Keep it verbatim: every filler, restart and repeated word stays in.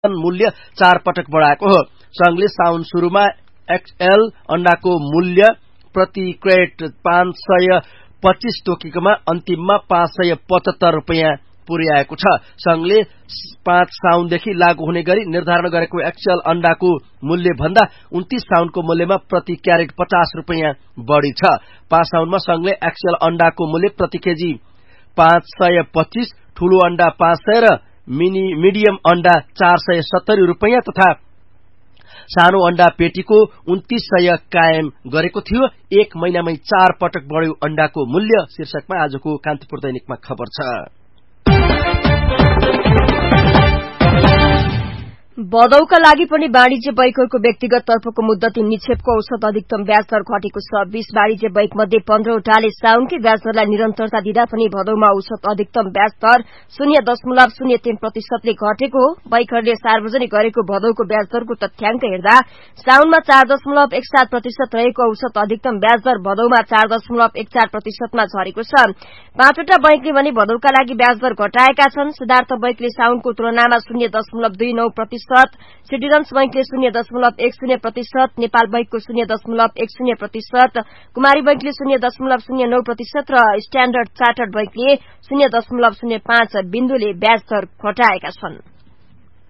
मूल्य चार पटक बढाएको हो। संघले साउन सुरुमा एक्सएल अण्डाको मूल्य प्रति क्रेट पाँच सय पच्चीस तोकेकोमा अन्तिममा पाँच सय पचहत्तर रुपियाँ पुर्याएको छ। संघले पाँच साउनदेखि लागू हुने गरी निर्धारण गरेको एक्सएल अण्डाको मूल्य भन्दा उन्तीस साउनको मूल्यमा प्रति क्यारेट पचास रुपियाँ बढी छ। पाँच साउनमा संघले एक्सएल अण्डाको मूल्य प्रति केजी पाँच सय पच्चीस, ठूलो अण्डा पाँच सय र मिनी मिडियम अण्डा चार सय सत्तरी रुपियाँ तथा सानो अण्डा पेटीको उन्तीस सय कायम गरेको थियो। एक महिनामै चार पटक बढ्यो अण्डाको मूल्य। शीर्षकमा आजको कान्तिपुर दैनिकमा खबर छ। भदौका लागि पनि वाणिज्य बैंकहरूको व्यक्तिगत तर्फको मुद्दती निक्षेपको औसत अधिकतम ब्याज दर घटेको छ। बीस वाणिज्य बैंक मध्ये पन्ध्रवटाले साउनकै ब्याज दरलाई निरन्तरता दिँदा पनि भदौमा औसत अधिकतम ब्याज दर शून्य दशमलव शून्य तीन प्रतिशतले घटेको हो। बैंकहरूले सार्वजनिक गरेको भदौको ब्याज दरको तथ्याङ्क हेर्दा साउनमा चार दशमलव एक सात प्रतिशत रहेको औसत अधिकतम ब्याज दर भदौमा चार दशमलव एक चार प्रतिशतमा झरेको छ। पाँचवटा बैंकले भने भदौका लागि ब्याज दर घटाएका छन्। सिद्धार्थ बैंकले साउनको तुलनामा शून्य दशमलव दुई नौ प्रतिशत, सिटीरन्स बैंकले शून्य दशमलव एक शून्य प्रतिशत, नेपाल बैंकको शून्य दशमलव एक शून्य प्रतिशत, कुमारी बैंकले शून्य दशमलव शून्य नौ प्रतिशत र स्ट्याण्डर्ड चार्टर्ड बैंकले शून्य दशमलव शून्य पाँच बिन्दुले ब्याज दर घटाएका छन्।